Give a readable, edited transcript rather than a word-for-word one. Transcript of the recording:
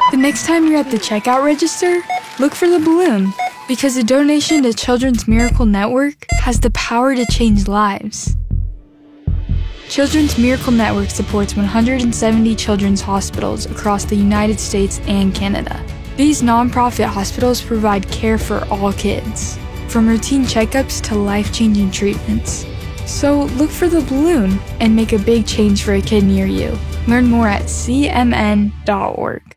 The next time you're at the checkout register, look for the balloon, because a donation to Children's Miracle Network has the power to change lives. Children's Miracle Network supports 170 children's hospitals across the United States and Canada. These nonprofit hospitals provide care for all kids, from routine checkups to life-changing treatments. So look for the balloon and make a big change for a kid near you. Learn more at cmn.org.